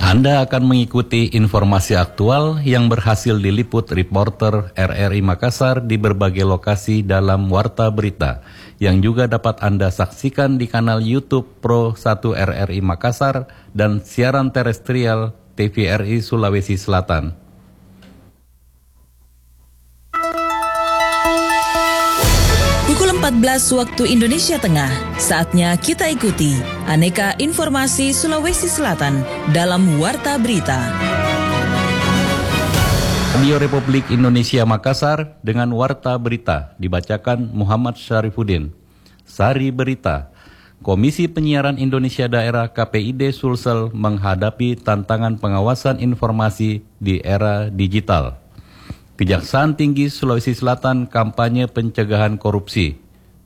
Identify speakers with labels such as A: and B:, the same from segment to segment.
A: Anda akan mengikuti informasi aktual yang berhasil diliput reporter RRI Makassar di berbagai lokasi dalam Warta Berita, yang juga dapat Anda saksikan di kanal YouTube Pro 1 RRI Makassar dan siaran terestrial TVRI Sulawesi Selatan.
B: Pukul 14 waktu Indonesia Tengah, saatnya kita ikuti aneka informasi Sulawesi Selatan dalam Warta Berita.
A: Radio Republik Indonesia Makassar dengan Warta Berita dibacakan Muhammad Syarifuddin. Sari Berita, Komisi Penyiaran Indonesia Daerah KPID Sulsel menghadapi tantangan pengawasan informasi di era digital. Kejaksaan Tinggi Sulawesi Selatan kampanye pencegahan korupsi.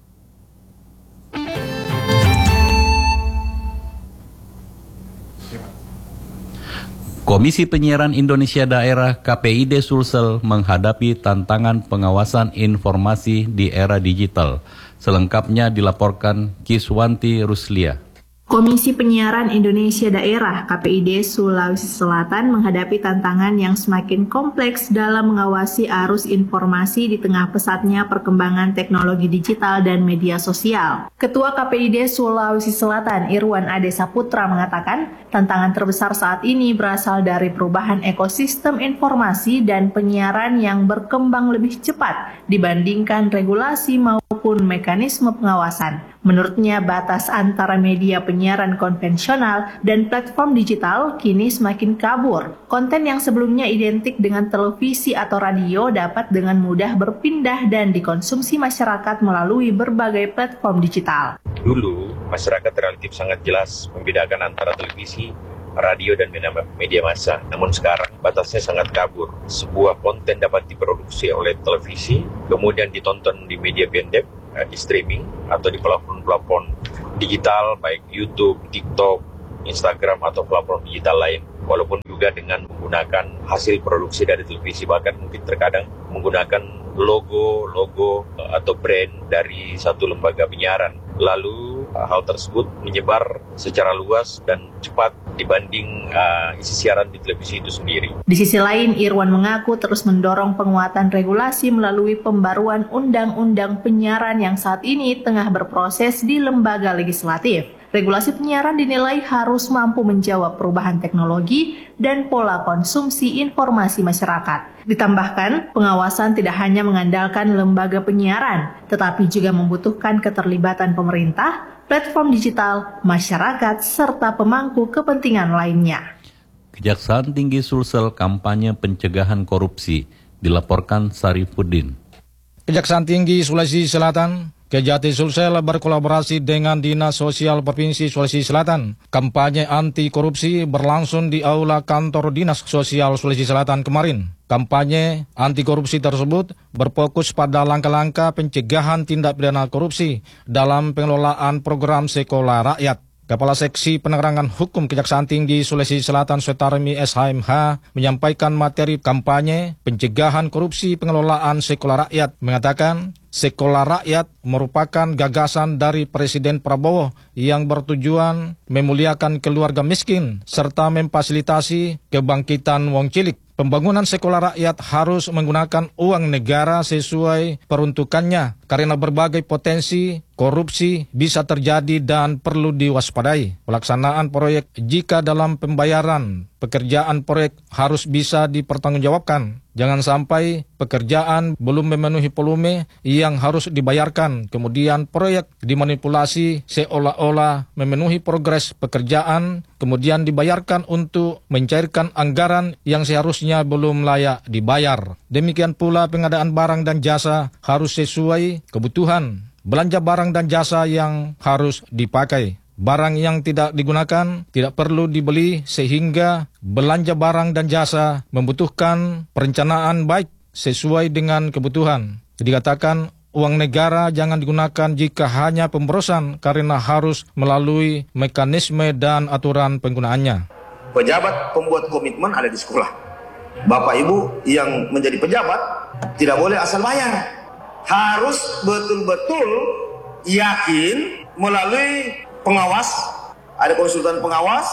A: Komisi Penyiaran Indonesia Daerah KPID Sulsel menghadapi tantangan pengawasan informasi di era digital. Selengkapnya dilaporkan Kiswanti Ruslia.
C: Komisi Penyiaran Indonesia Daerah KPID Sulawesi Selatan menghadapi tantangan yang semakin kompleks dalam mengawasi arus informasi di tengah pesatnya perkembangan teknologi digital dan media sosial. Ketua KPID Sulawesi Selatan Irwan Ade Saputra mengatakan, tantangan terbesar saat ini berasal dari perubahan ekosistem informasi dan penyiaran yang berkembang lebih cepat dibandingkan regulasi maupun mekanisme pengawasan. Menurutnya, batas antara media penyiaran konvensional dan platform digital kini semakin kabur. Konten yang sebelumnya identik dengan televisi atau radio dapat dengan mudah berpindah dan dikonsumsi masyarakat melalui berbagai platform digital.
D: Dulu, masyarakat relatif sangat jelas membedakan antara televisi, radio, dan media massa. Namun sekarang batasnya sangat kabur. Sebuah konten dapat diproduksi oleh televisi, kemudian ditonton di media pendek, di streaming, atau di platform digital, baik YouTube, TikTok, Instagram, atau platform digital lain. Walaupun juga dengan menggunakan hasil produksi dari televisi, bahkan mungkin terkadang menggunakan logo atau brand dari satu lembaga penyiaran. Lalu hal tersebut menyebar secara luas dan cepat dibanding isi siaran di televisi itu sendiri.
C: Di sisi lain, Irwan mengaku terus mendorong penguatan regulasi melalui pembaruan undang-undang penyiaran yang saat ini tengah berproses di lembaga legislatif. Regulasi penyiaran dinilai harus mampu menjawab perubahan teknologi dan pola konsumsi informasi masyarakat. Ditambahkan, pengawasan tidak hanya mengandalkan lembaga penyiaran, tetapi juga membutuhkan keterlibatan pemerintah, platform digital, masyarakat, serta pemangku kepentingan lainnya.
A: Kejaksaan Tinggi Sulsel kampanye pencegahan korupsi, dilaporkan Syarifuddin.
E: Kejaksaan Tinggi Sulawesi Selatan Kejati Sulsel berkolaborasi dengan Dinas Sosial Provinsi Sulawesi Selatan. Kampanye anti korupsi berlangsung di Aula Kantor Dinas Sosial Sulawesi Selatan kemarin. Kampanye anti korupsi tersebut berfokus pada langkah-langkah pencegahan tindak pidana korupsi dalam pengelolaan program Sekolah Rakyat. Kepala Seksi Penerangan Hukum Kejaksaan Tinggi Sulawesi Selatan Sutarmi SHMH menyampaikan materi kampanye pencegahan korupsi pengelolaan Sekolah Rakyat, mengatakan Sekolah Rakyat merupakan gagasan dari Presiden Prabowo yang bertujuan memuliakan keluarga miskin serta memfasilitasi kebangkitan wong cilik. Pembangunan sekolah rakyat harus menggunakan uang negara sesuai peruntukannya karena berbagai potensi korupsi bisa terjadi dan perlu diwaspadai. Pelaksanaan proyek jika dalam pembayaran pekerjaan proyek harus bisa dipertanggungjawabkan. Jangan sampai pekerjaan belum memenuhi volume yang harus dibayarkan, kemudian proyek dimanipulasi seolah-olah memenuhi progres pekerjaan, kemudian dibayarkan untuk mencairkan anggaran yang seharusnya belum layak dibayar. Demikian pula pengadaan barang dan jasa harus sesuai kebutuhan. Belanja barang dan jasa yang harus dipakai. Barang yang tidak digunakan tidak perlu dibeli sehingga belanja barang dan jasa membutuhkan perencanaan baik sesuai dengan kebutuhan. Dikatakan uang negara jangan digunakan jika hanya pemborosan karena harus melalui mekanisme dan aturan penggunaannya.
F: Pejabat pembuat komitmen ada di sekolah. Bapak Ibu yang menjadi pejabat tidak boleh asal bayar. Harus betul-betul yakin melalui pengawas, ada konsultan pengawas,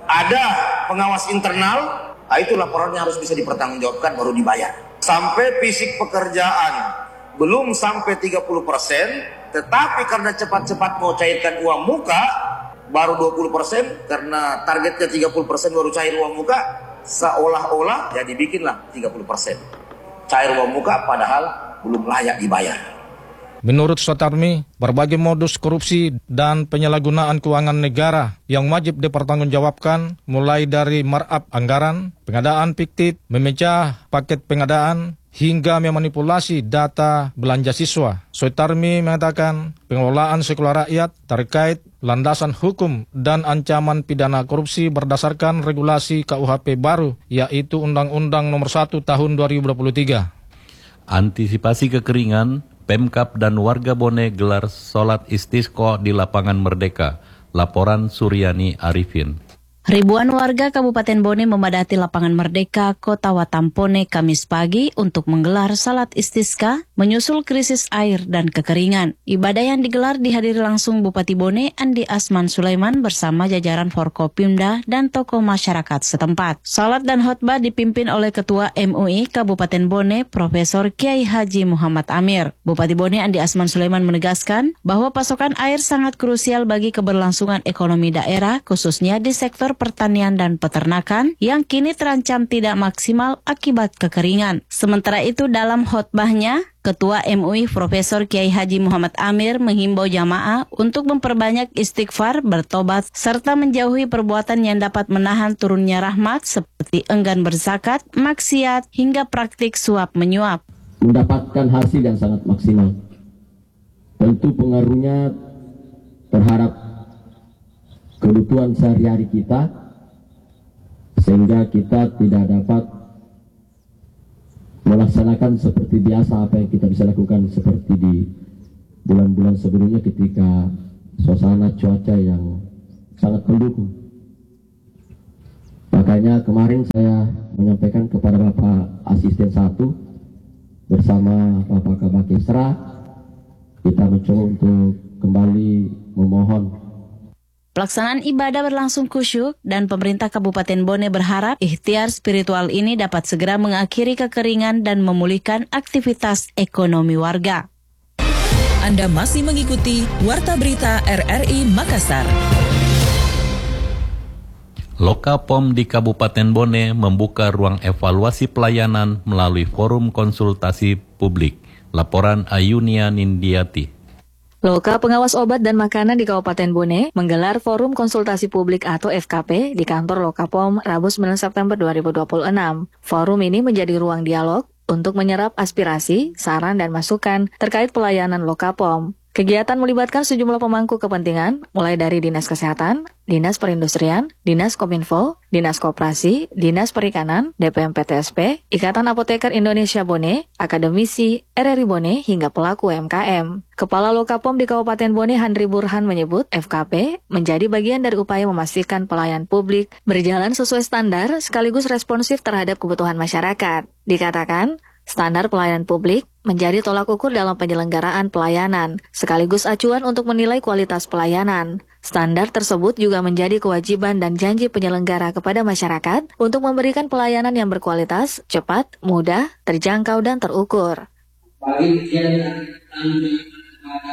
F: Ada pengawas internal, itu laporannya harus bisa dipertanggungjawabkan baru dibayar. Sampai fisik pekerjaan belum sampai 30%, tetapi karena cepat-cepat mau cairkan uang muka, baru 20%, karena targetnya 30% baru cair uang muka, seolah-olah ya dibikinlah 30%. Cair uang muka padahal belum layak dibayar.
E: Menurut Sutarmi, berbagai modus korupsi dan penyalahgunaan keuangan negara yang wajib dipertanggungjawabkan mulai dari markup anggaran, pengadaan fiktif, memecah paket pengadaan, hingga memanipulasi data belanja siswa. Sutarmi mengatakan pengelolaan sekolah rakyat terkait landasan hukum dan ancaman pidana korupsi berdasarkan regulasi KUHP baru, yaitu Undang-Undang Nomor 1 Tahun 2023.
A: Antisipasi kekeringan, Pemkab dan warga Bone gelar sholat istisqa di lapangan Merdeka. Laporan Suryani Arifin.
G: Ribuan warga Kabupaten Bone memadati lapangan Merdeka, Kota Watampone, Kamis pagi untuk menggelar salat istisqa menyusul krisis air dan kekeringan. Ibadah yang digelar dihadiri langsung Bupati Bone, Andi Asman Sulaiman bersama jajaran Forkopimda dan tokoh masyarakat setempat. Salat dan khotbah dipimpin oleh Ketua MUI Kabupaten Bone, Profesor Kiai Haji Muhammad Amir. Bupati Bone, Andi Asman Sulaiman menegaskan bahwa pasokan air sangat krusial bagi keberlangsungan ekonomi daerah, khususnya di sektor pertanian dan peternakan yang kini terancam tidak maksimal akibat kekeringan. Sementara itu dalam khotbahnya, Ketua MUI Profesor Kiai Haji Muhammad Amir menghimbau jamaah untuk memperbanyak istighfar, bertobat, serta menjauhi perbuatan yang dapat menahan turunnya rahmat seperti enggan berzakat, maksiat, hingga praktik suap menyuap.
H: Mendapatkan hasil yang sangat maksimal. Tentu pengaruhnya terhadap kebutuhan sehari-hari kita, sehingga kita tidak dapat melaksanakan seperti biasa apa yang kita bisa lakukan seperti di bulan-bulan sebelumnya ketika suasana cuaca yang sangat mendukung. Makanya kemarin saya menyampaikan kepada Bapak Asisten 1 bersama Bapak Kabak Esra, kita mencoba untuk kembali memohon.
G: Pelaksanaan ibadah berlangsung khusyuk dan pemerintah Kabupaten Bone berharap ikhtiar spiritual ini dapat segera mengakhiri kekeringan dan memulihkan aktivitas ekonomi warga.
B: Anda masih mengikuti Warta Berita RRI Makassar.
A: Lokapom di Kabupaten Bone membuka ruang evaluasi pelayanan melalui forum konsultasi publik. Laporan Ayunia Nindiati.
I: Loka Pengawas Obat dan Makanan di Kabupaten Bone menggelar Forum Konsultasi Publik atau FKP di kantor Lokapom Rabu 9 September 2026. Forum ini menjadi ruang dialog untuk menyerap aspirasi, saran, dan masukan terkait pelayanan Lokapom. Kegiatan melibatkan sejumlah pemangku kepentingan, mulai dari Dinas Kesehatan, Dinas Perindustrian, Dinas Kominfo, Dinas Koperasi, Dinas Perikanan, DPM PTSP, Ikatan Apoteker Indonesia Bone, akademisi, RRI Bone, hingga pelaku UMKM. Kepala Lokapom di Kabupaten Bone, Handri Burhan, menyebut FKP menjadi bagian dari upaya memastikan pelayanan publik berjalan sesuai standar sekaligus responsif terhadap kebutuhan masyarakat. Dikatakan, standar pelayanan publik menjadi tolak ukur dalam penyelenggaraan pelayanan, sekaligus acuan untuk menilai kualitas pelayanan. Standar tersebut juga menjadi kewajiban dan janji penyelenggara kepada masyarakat untuk memberikan pelayanan yang berkualitas, cepat, mudah, terjangkau, dan terukur.
J: Bagi yang kepada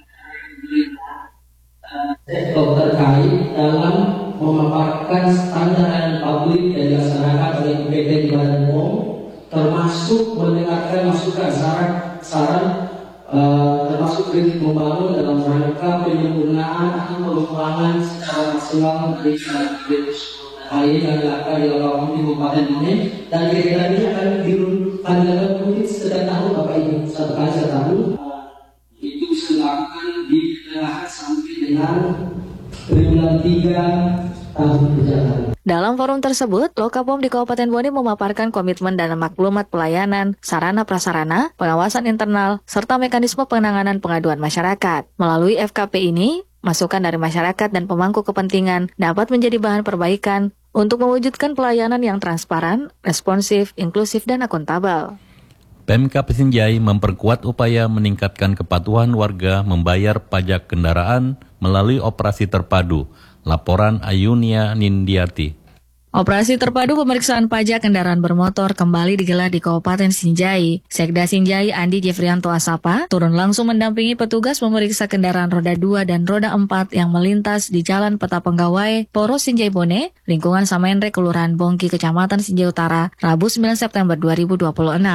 J: sektor terkait dalam memaparkan standar pelayanan publik yang dilaksanakan oleh PT di Badan POM, termasuk mendengarkan masukan saran termasuk kritik membangun dalam rangka penyempurnaan atau pengembangan secara maksimal dari hal ini yang dilakukan di Lokapom di Kabupaten Bone, dan kegiatan ini akan dilakukan mungkin setiap tahun Bapak Ibu, satu kali setahun. Itu bisa dilakukan di pertengahan sampai dengan triwulan 3 tahun berjalan.
I: Dalam forum tersebut, Lokapom di Kabupaten Bone memaparkan komitmen dan maklumat pelayanan, sarana prasarana, pengawasan internal, serta mekanisme penanganan pengaduan masyarakat. Melalui FKP ini, masukan dari masyarakat dan pemangku kepentingan dapat menjadi bahan perbaikan untuk mewujudkan pelayanan yang transparan, responsif, inklusif, dan akuntabel.
A: Pemkab Sinjai memperkuat upaya meningkatkan kepatuhan warga membayar pajak kendaraan melalui operasi terpadu. Laporan Ayunia Nindiati.
I: Operasi terpadu pemeriksaan pajak kendaraan bermotor kembali digelar di Kabupaten Sinjai. Sekda Sinjai Andi Jefrianto Asapa turun langsung mendampingi petugas memeriksa kendaraan roda 2 dan roda 4 yang melintas di Jalan Peta Penggawai, Poros Sinjai Bone, lingkungan Samenre, Kelurahan Bongki, Kecamatan Sinjai Utara, Rabu 9 September 2026.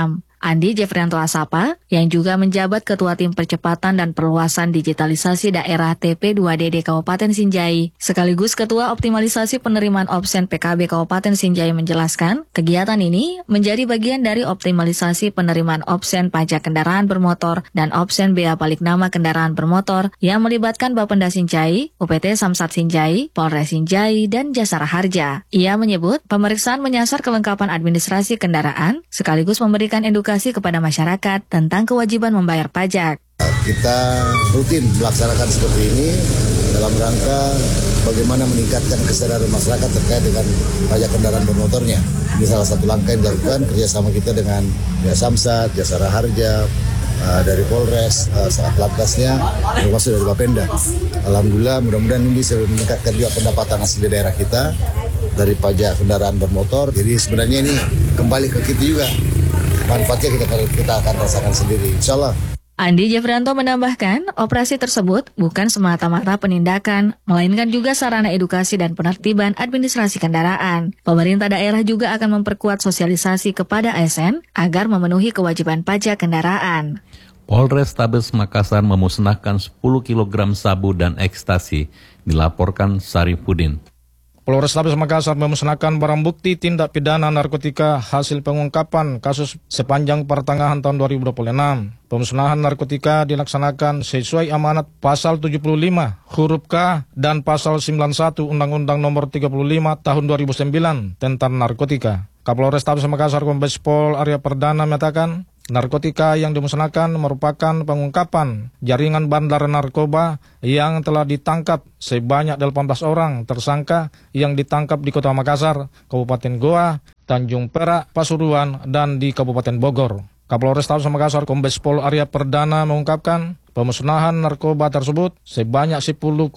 I: Andi Jefrianto Asapa, yang juga menjabat Ketua Tim Percepatan dan Perluasan Digitalisasi Daerah TP2DD Kabupaten Sinjai, sekaligus Ketua Optimalisasi Penerimaan Opsen PKB Kabupaten Sinjai menjelaskan, kegiatan ini menjadi bagian dari optimalisasi penerimaan opsen pajak kendaraan bermotor dan opsen bea balik nama kendaraan bermotor yang melibatkan Bapenda Sinjai, UPT Samsat Sinjai, Polres Sinjai, dan Jasara Harja. Ia menyebut pemeriksaan menyasar kelengkapan administrasi kendaraan, sekaligus memberikan edukasi kepada masyarakat tentang kewajiban membayar pajak.
K: Kita rutin melaksanakan seperti ini dalam rangka bagaimana meningkatkan kesadaran masyarakat terkait dengan pajak kendaraan bermotornya. Ini salah satu langkah yang dilakukan kerjasama kita dengan Samsat, Jasara Harja, dari Polres, saat lantasnya termasuk dari Bapenda. Alhamdulillah, mudah-mudahan ini bisa meningkatkan juga pendapatan asli daerah kita dari pajak kendaraan bermotor. Jadi sebenarnya ini kembali ke kita juga. Manfaatnya kita akan rasakan sendiri, insya Allah.
I: Andi Jefrianto menambahkan, operasi tersebut bukan semata-mata penindakan, melainkan juga sarana edukasi dan penertiban administrasi kendaraan. Pemerintah daerah juga akan memperkuat sosialisasi kepada ASN agar memenuhi kewajiban pajak kendaraan.
A: Polrestabes Makassar memusnahkan 10 kg sabu dan ekstasi, dilaporkan Sarifudin.
E: Polrestabes Makassar memusnahkan barang bukti tindak pidana narkotika hasil pengungkapan kasus sepanjang pertengahan tahun 2026. Pemusnahan narkotika dilaksanakan sesuai amanat Pasal 75 huruf K dan Pasal 91 Undang-Undang Nomor 35 Tahun 2009 tentang narkotika. Kapolrestabes Makassar Kombes Pol Arya Perdana menyatakan, narkotika yang dimusnahkan merupakan pengungkapan jaringan bandar narkoba yang telah ditangkap sebanyak 18 orang tersangka yang ditangkap di Kota Makassar, Kabupaten Goa, Tanjung Perak, Pasuruan, dan di Kabupaten Bogor. Kapolrestabes Makassar Kombes Pol Arya Perdana mengungkapkan pemusnahan narkoba tersebut sebanyak 10,8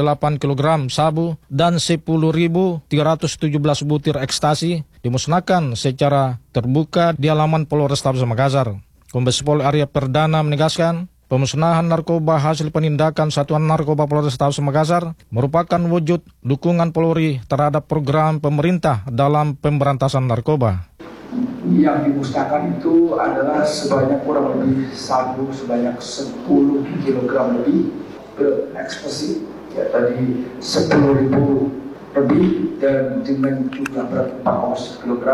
E: kg sabu dan 10.317 butir ekstasi dimusnahkan secara terbuka di halaman Polrestabes Makassar. Kombes Pol Arya Perdana menegaskan, pemusnahan narkoba hasil penindakan Satuan Narkoba Polrestabes Makassar merupakan wujud dukungan Polri terhadap program pemerintah dalam pemberantasan narkoba.
L: Yang dimusnahkan itu adalah sebanyak kurang lebih sabu sebanyak 10 kg lebih, ekstasi ya tadi 10.000 lebih dan dengan jumlah berat 4,1 kg,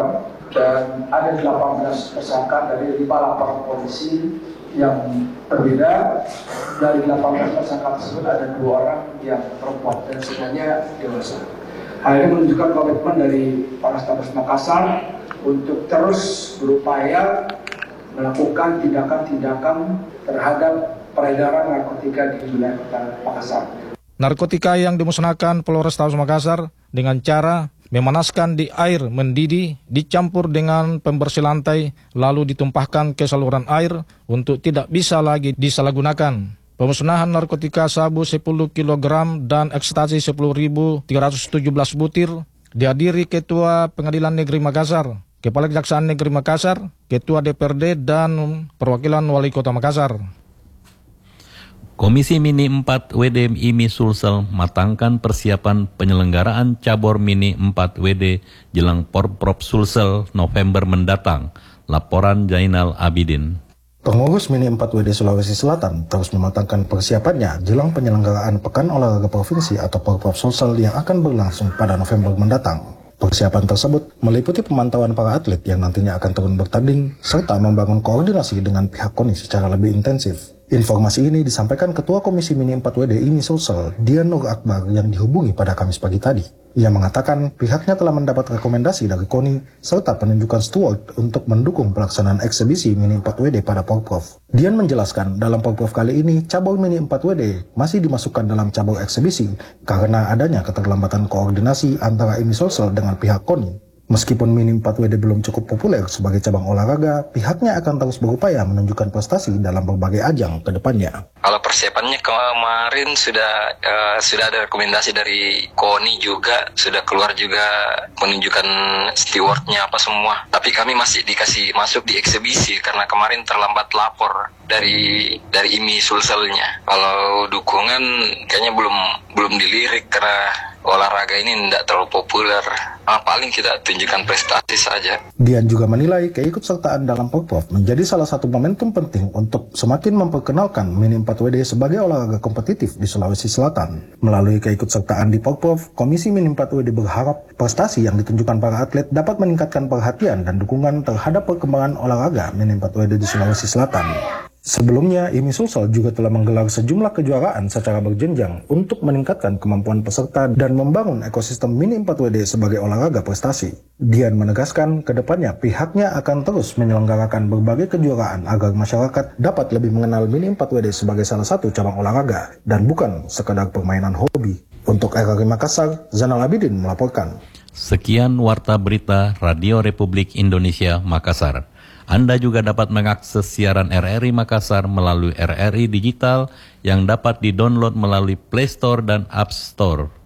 L: dan ada 18 tersangka dari 5 laporan polisi yang berbeda. Dari 18 tersangka tersebut ada 2 orang yang perempuan dan semuanya dewasa. Hal ini menunjukkan komitmen dari Polrestabes Makassar untuk terus berupaya melakukan tindakan-tindakan terhadap peredaran narkotika di wilayah Kota Makassar.
E: Narkotika yang dimusnahkan Polrestabes Makassar dengan cara memanaskan di air mendidih, dicampur dengan pembersih lantai, lalu ditumpahkan ke saluran air untuk tidak bisa lagi disalahgunakan. Pemusnahan narkotika sabu 10 kg dan ekstasi 10.317 butir dihadiri Ketua Pengadilan Negeri Makassar, Kepala Kejaksaan Negeri Makassar, Ketua DPRD, dan Perwakilan Wali Kota Makassar.
A: Komisi Mini 4 WD IMI Sulsel matangkan persiapan penyelenggaraan cabur Mini 4 WD jelang Porprov Sulsel November mendatang. Laporan Jainal Abidin.
M: Pengurus Mini 4 WD Sulawesi Selatan terus mematangkan persiapannya jelang penyelenggaraan Pekan Olahraga Provinsi atau Porprov Sulsel yang akan berlangsung pada November mendatang. Persiapan tersebut meliputi pemantauan para atlet yang nantinya akan turun bertanding, serta membangun koordinasi dengan pihak KONI secara lebih intensif. Informasi ini disampaikan Ketua Komisi Mini 4 WD IMI Sulsel, Dian Nur Akbar, yang dihubungi pada Kamis pagi tadi. Ia mengatakan pihaknya telah mendapat rekomendasi dari KONI serta penunjukan steward untuk mendukung pelaksanaan eksebisi Mini 4 WD pada Porprov. Dian menjelaskan dalam Porprov kali ini cabur Mini 4 WD masih dimasukkan dalam cabur eksebisi karena adanya keterlambatan koordinasi antara IMI Sulsel dengan pihak KONI. Meskipun Mini 4 WD belum cukup populer sebagai cabang olahraga, pihaknya akan terus berupaya menunjukkan prestasi dalam berbagai ajang ke depannya.
N: Kalau persiapannya kemarin sudah ada rekomendasi dari KONI juga, sudah keluar juga menunjukkan stewardnya apa semua. Tapi kami masih dikasih masuk di eksibisi karena kemarin terlambat lapor dari IMI Sulselnya. Kalau dukungan kayaknya belum dilirik karena olahraga ini tidak terlalu populer. Paling kita tunjukkan prestasi saja.
M: Dian juga menilai keikutsertaan dalam Porprov menjadi salah satu momentum penting untuk semakin memperkenalkan Mini 4WD sebagai olahraga kompetitif di Sulawesi Selatan. Melalui keikutsertaan di Porprov, Komisi Mini 4WD berharap prestasi yang ditunjukkan para atlet dapat meningkatkan perhatian dan dukungan terhadap perkembangan olahraga Mini 4WD di Sulawesi Selatan. Sebelumnya, IMI Sulsel juga telah menggelar sejumlah kejuaraan secara berjenjang untuk meningkatkan kemampuan peserta dan membangun ekosistem Mini 4WD sebagai olahraga prestasi. Dian menegaskan, kedepannya pihaknya akan terus menyelenggarakan berbagai kejuaraan agar masyarakat dapat lebih mengenal Mini 4WD sebagai salah satu cabang olahraga dan bukan sekadar permainan hobi. Untuk RRI Makassar, Zainal Abidin melaporkan.
A: Sekian Warta Berita Radio Republik Indonesia Makassar. Anda juga dapat mengakses siaran RRI Makassar melalui RRI Digital yang dapat didownload melalui Play Store dan App Store.